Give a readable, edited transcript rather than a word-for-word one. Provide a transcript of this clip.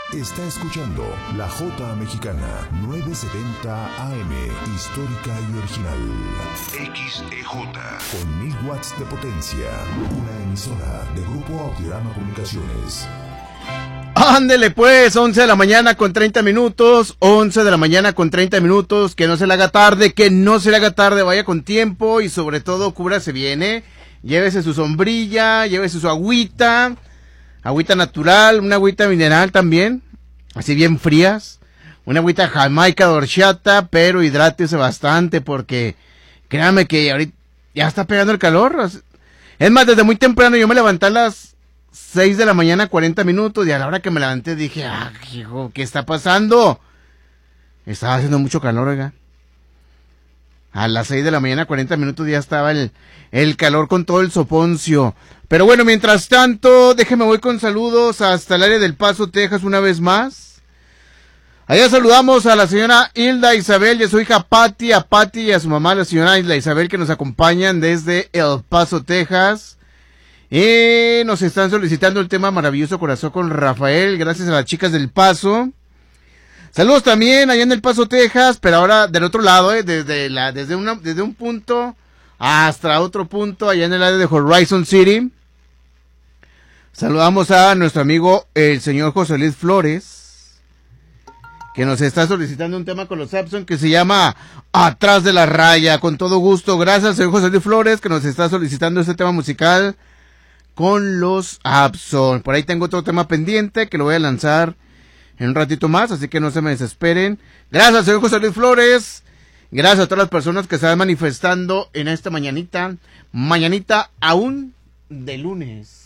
Está escuchando La Jota Mexicana, 970 AM, histórica y original. XEJ, con 1000 watts de potencia. Una emisora de Grupo Audiorama Comunicaciones. Ándele pues, 11 de la mañana con 30 minutos, 11 de la mañana con 30 minutos, que no se le haga tarde, vaya con tiempo y sobre todo cúbrase bien, llévese su sombrilla, llévese su agüita natural, una agüita mineral también, así bien frías, una agüita jamaica de horchata, pero hidrátese bastante porque créame que ahorita ya está pegando el calor. Es más, desde muy temprano yo me levanté a las 6 de la mañana, 40 minutos, y a la hora que me levanté dije, hijo, ¿qué está pasando? Estaba haciendo mucho calor, oiga. A las 6 de la mañana, 40 minutos, ya estaba el calor con todo el soponcio. Pero bueno, mientras tanto, déjeme voy con saludos hasta el área del Paso, Texas, una vez más. Allá saludamos a la señora Hilda Isabel y a su hija Patti, y a su mamá, la señora Hilda Isabel, que nos acompañan desde El Paso, Texas. Y nos están solicitando el tema Maravilloso Corazón con Rafael, gracias a las chicas del Paso. Saludos también allá en El Paso, Texas, pero ahora del otro lado, desde un punto hasta otro punto, allá en el área de Horizon City. Saludamos a nuestro amigo el señor José Luis Flores, que nos está solicitando un tema con los Abson que se llama Atrás de la Raya. Con todo gusto, gracias señor José Luis Flores, que nos está solicitando este tema musical con los Abson. Por ahí tengo otro tema pendiente que lo voy a lanzar en un ratito más, así que no se me desesperen. Gracias, señor José Luis Flores. Gracias a todas las personas que están manifestando en esta mañanita aún de lunes.